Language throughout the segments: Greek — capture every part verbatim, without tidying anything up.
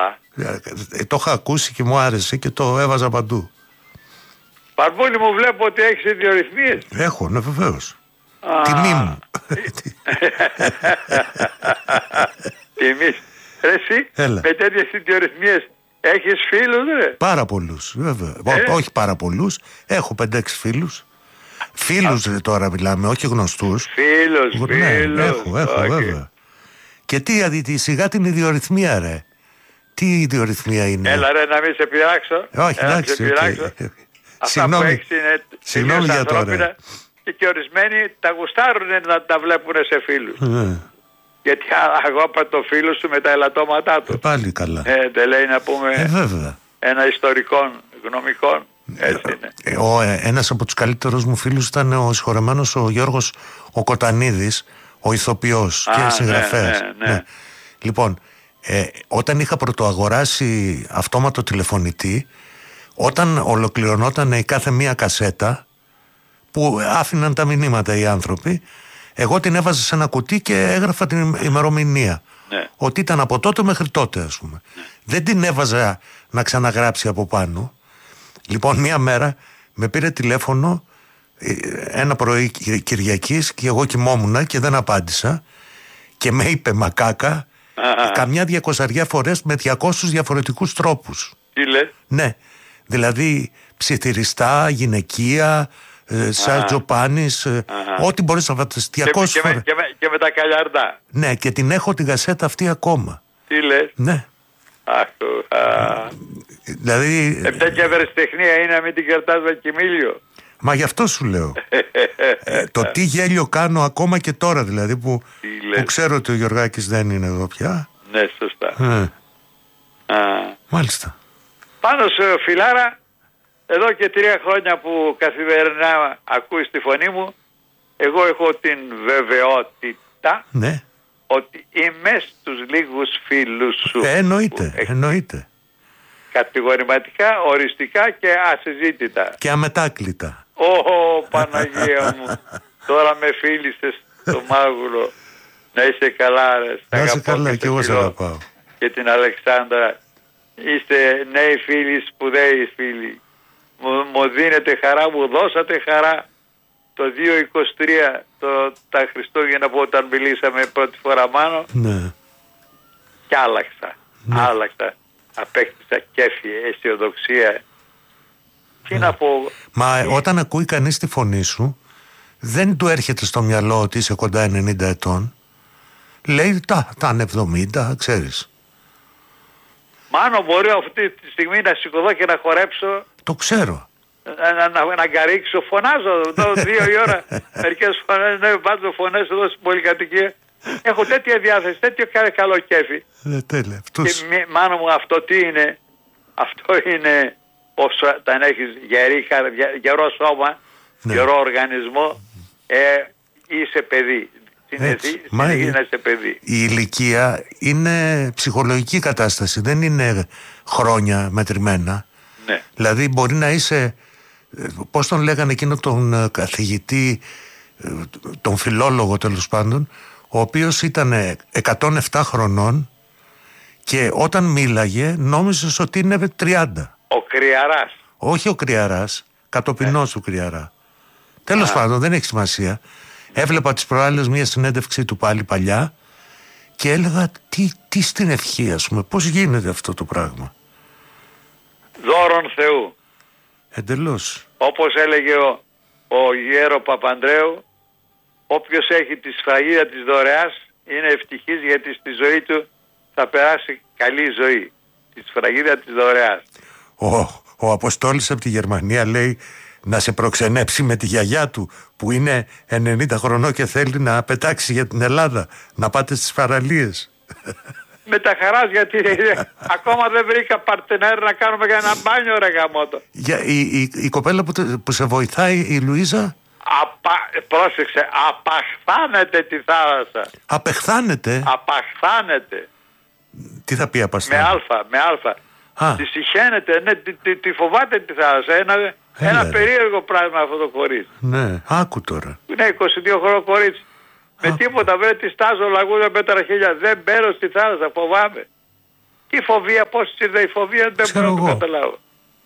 Ε, το είχα ακούσει και μου άρεσε και το έβαζα παντού. Παρμούλη μου, βλέπω ότι έχεις ιδιορυθμίες. Έχω, ναι, βεβαίως. Τιμή μου. Τιμή. Εσύ, Έλα. με τέτοιες ιδιορυθμίες έχεις φίλους, ρε? Πάρα πολλούς, βέβαια. Ε? Όχι πάρα πολλούς. Έχω πέντε-έξι φίλους. Φίλους ρε, τώρα μιλάμε, όχι γνωστούς. Φίλους, Ναι, φίλους. έχω, έχω, Okay. βέβαια. Και τι, αδίτη, σιγά την ιδιορυθμία, ρε. Τι ιδιορυθμία είναι? Έλα ρε, να μην σε πειράξω. Όχι, Έλα, εντάξει. σε πειράξω. Okay. Αυτά Συγγνώμη. που έχεις είναι Συγγνώμη για τώρα. Και, και ορισμένοι τα γουστάρουν να τα βλέπουν σε φίλους. Ναι. Γιατί αγάπα το φίλο σου με τα ελαττώματά του. Ε, πάλι καλά. Ε, δεν λέει να πούμε Ε, βέβαια. ένα ιστορικό, γνωμικό. Έτσι είναι. Ε, ο, ε, ένας από τους καλύτερους μου φίλους ήταν ο συγχωρεμένος ο Γιώργος ο Κοτανίδης, ο ηθοποιός και Α, συγγραφέας. ναι, ναι, ναι. Ναι. Λοιπόν, ε, όταν είχα πρωτοαγοράσει αυτόματο τηλεφωνητή, όταν ολοκληρωνόταν η κάθε μία κασέτα που άφηναν τα μηνύματα οι άνθρωποι, εγώ την έβαζα σε ένα κουτί και έγραφα την ημερομηνία. Ναι. Ότι ήταν από τότε μέχρι τότε, ας πούμε. Ναι. Δεν την έβαζα να ξαναγράψει από πάνω. Λοιπόν, μία μέρα με πήρε τηλέφωνο ένα πρωί Κυριακής και εγώ κοιμόμουνα και δεν απάντησα και με είπε μακάκα καμιά διακοσαριά φορές με διακόσιους διαφορετικούς τρόπους. Τι λες? Ναι, δηλαδή ψιθυριστά, γυναικεία, ε, σαν Τζοπάνης, ε, ό,τι μπορείς να φανταστείς. διακόσιες και, φορές. και, με, και με τα καλιαρντά. Ναι, και την έχω την κασέτα αυτή ακόμα. Τι λες? Ναι. Αχ, α. Δηλαδή... Επτά και ευρεσιτεχνία είναι να μην την κρατάς με κοιμήλιο. Μα γι' αυτό σου λέω. ε, το τι γέλιο κάνω ακόμα και τώρα, δηλαδή που, που ξέρω ότι ο Γιωργάκης δεν είναι εδώ πια. Ναι, σωστά. Ε. Α. Μάλιστα. Πάνω σε φιλάρα, εδώ και τρία χρόνια που καθημερινά ακούεις τη φωνή μου, εγώ έχω την βεβαιότητα, ναι, ότι είμαι στους λίγους φίλους σου. Ε, εννοείται, εννοείται. Κατηγορηματικά, οριστικά και ασυζήτητα. Και αμετάκλητα. Ω, Παναγία μου, τώρα με φίλησες στο μάγουλο. Να είσαι καλά, ρε. Να είσαι καλά, και εγώ σε αγαπάω. Και την Αλεξάνδρα. Είστε νέοι φίλοι, σπουδαίοι φίλοι. Μου, μου δίνετε χαρά, μου δώσατε χαρά. Το δύο είκοσι τρία, το, τα Χριστούγεννα που όταν μιλήσαμε πρώτη φορά μάνο. Ναι. Και άλλαξα. Ναι. Άλλαξα. Απέκτησα κέφι, αισιοδοξία. Τι ναι. να πω. Μα όταν ακούει κανείς τη φωνή σου, δεν του έρχεται στο μυαλό ότι είσαι κοντά ενενήντα ετών. Λέει τα, τα εβδομήντα, ξέρεις. Μάνο, μπορεί αυτή τη στιγμή να σηκωθώ και να χορέψω. Το ξέρω. Να, να, να, να γκαρίξω, φωνάζω εδώ δύο η ώρα. Μερικές φωνές, ναι, βάζω φωνές εδώ στην πολυκατοικία. Έχω τέτοια διάθεση, τέτοιο καλό κέφι. Ε, τέλεια. Αυτούς... Και μάνο μου, αυτό τι είναι? Αυτό είναι όσο όταν έχεις γερή, γερό σώμα, ναι. γερό οργανισμό, ε, είσαι παιδί. Συνεχίζει να είσαι παιδί. Η ηλικία είναι ψυχολογική κατάσταση, δεν είναι χρόνια μετρημένα. Ναι. Δηλαδή μπορεί να είσαι, πώς τον λέγανε εκείνο τον καθηγητή, τον φιλόλογο τέλος πάντων, ο οποίος ήταν εκατόν επτά χρονών και όταν μίλαγε νόμιζες ότι είναι τριάντα. Ο Κρυαράς. Όχι ο Κρυαράς, κατοπινός του Κρυαρά. Τέλος πάντων, δεν έχει σημασία. Έβλεπα τις προάλλες μια συνέντευξη του πάλι παλιά και έλεγα τι, τι στην ευχή, ας πούμε, πώς γίνεται αυτό το πράγμα. Δώρον Θεού. Εντελώς. Όπως έλεγε ο, ο Γέρο Παπανδρέου, όποιος έχει τη σφραγίδα της δωρεάς είναι ευτυχής, γιατί στη ζωή του θα περάσει καλή ζωή. Τη σφραγίδα της δωρεάς. Ο, ο Αποστόλης από τη Γερμανία λέει να σε προξενέψει με τη γιαγιά του που είναι ενενήντα χρονών και θέλει να πετάξει για την Ελλάδα, να πάτε στις παραλίες. Με τα χαράς, γιατί ακόμα δεν βρήκα παρτενέρ να κάνουμε για ένα μπάνιο, ρε γαμώτο. Για, η, η, η κοπέλα που, που σε βοηθάει, η Λουίζα. Απα... Πρόσεξε, απαχθάνεται τη θάλασσα. Απεχθάνεται. Απαχθάνεται. Τι θα πει απαχθάνεται? Με αλφα, με αλφα. Α. Τη συχαίνεται, ναι, τη, τη, τη φοβάται τη θάλασσα. Ένα, ένα περίεργο πράγμα αυτό το κορίτσι. Ναι, άκου τώρα. Είναι είκοσι δύο χρονών κορίτσι. Με τίποτα, βρε, τη στάζω λαγούδα με τα χίλια. Δεν μπαίνω στη θάλασσα, φοβάμαι. Τι φοβία, πώς ήρθε η φοβία, δεν μπορώ να το καταλάβω.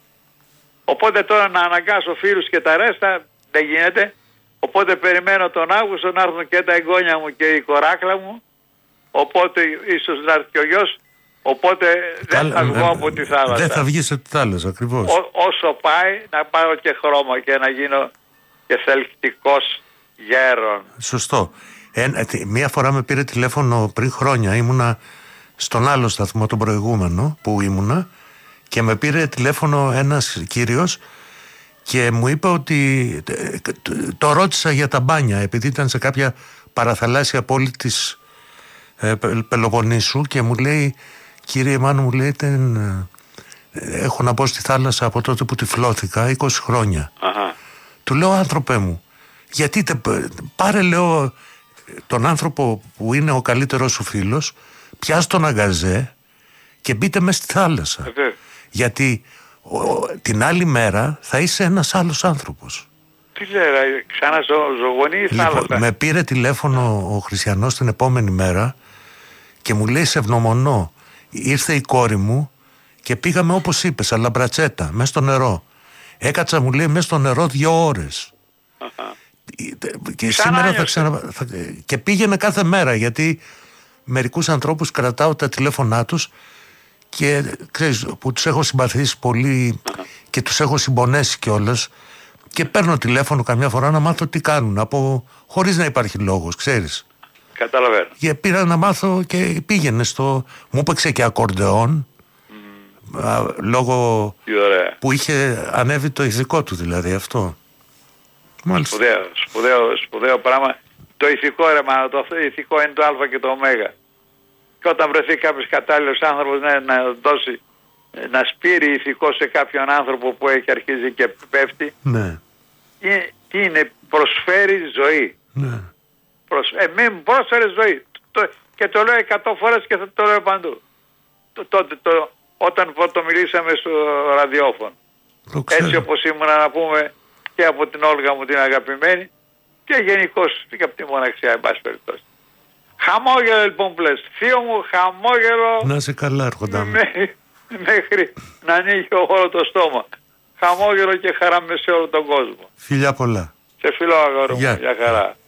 Οπότε τώρα να αναγκάσω φίλους και τα ρέστα δεν γίνεται. Οπότε περιμένω τον Αύγουστο να έρθουν και τα εγγόνια μου και η κοράκλα μου. Οπότε ίσως να έρθει και ο γιος. Οπότε Καλ, δεν θα βγω ε, από τη θάλασσα. Δεν θα βγεις από τη θάλασσα ακριβώς. Ό, όσο πάει να πάρω και χρώμα και να γίνω και θελκτικός γέρον. Σωστό. Ε, μία φορά με πήρε τηλέφωνο πριν χρόνια. Ήμουνα στον άλλο σταθμό, τον προηγούμενο που ήμουνα, και με πήρε τηλέφωνο ένας κύριος και μου είπε ότι το ρώτησα για τα μπάνια, επειδή ήταν σε κάποια παραθαλάσσια πόλη της ε, Πελοποννήσου, και μου λέει, κύριε Μάνου, μου λέει, δεν, έχω να μπω στη θάλασσα από τότε που τυφλώθηκα, είκοσι χρόνια. Αχα. Του λέω, άνθρωπε μου, γιατί τε, πάρε, λέω, τον άνθρωπο που είναι ο καλύτερος σου φίλος, πιάσ' τον αγκαζέ και μπείτε μες στη θάλασσα. Okay. Γιατί ο, την άλλη μέρα θα είσαι ένας άλλος άνθρωπος. Τι λέει, ξανά ζω, ζωγονή η θάλασσα. Λοιπόν, με πήρε τηλέφωνο ο Χριστιανός την επόμενη μέρα και μου λέει, σε ευγνωμονώ, ήρθε η κόρη μου και πήγαμε όπως είπες, αλλά μπρατσέτα, μέσα στο νερό. Έκατσα, μου λέει, μέσα στο νερό δύο ώρες. Uh-huh. Και σήμερα θα ξανα... θα... Και πήγαινε κάθε μέρα, γιατί μερικούς ανθρώπους κρατάω τα τηλέφωνά τους και ξέρεις, που τους έχω συμπαθήσει πολύ uh-huh. και τους έχω συμπονέσει κιόλας, και παίρνω τηλέφωνο καμιά φορά να μάθω τι κάνουν, από... χωρίς να υπάρχει λόγος, ξέρεις. Καταλαβαίνω. Και πήρα να μάθω και πήγαινε στο... Μου έπαιξε και ακορντεόν, mm. α, λόγω που είχε ανέβει το ηθικό του, δηλαδή αυτό. Μάλιστα. Σπουδαίο, σπουδαίο, σπουδαίο πράγμα. Το ηθικό, ρε μα, το ηθικό είναι το α και το ω. Και όταν βρεθεί κάποιος κατάλληλος άνθρωπος να, να δώσει, να σπείρει ηθικό σε κάποιον άνθρωπο που έχει αρχίσει και πέφτει, ναι. είναι, τι είναι, προσφέρει ζωή. Ναι. Προσ, ε, μην πρόσφερε ζωή. Το, και το λέω εκατό φορές και θα το λέω παντού. Το, το, το, το, όταν το μιλήσαμε στο ραδιόφωνο. Το έτσι όπως ήμουνα, να πούμε, και από την Όλγα μου την αγαπημένη, και γενικώς και από τη μοναξιά, εν πάση περιπτώσει. Χαμόγελο λοιπόν που λες. Θείο μου, χαμόγελο. Να είσαι καλά, έρχοντα μου. Μέχρι να ανοίγει όλο το στόμα. Χαμόγελο και χαρά με σε όλο τον κόσμο. Φιλιά πολλά. Σε φιλό, αγόρι μου. Για χαρά.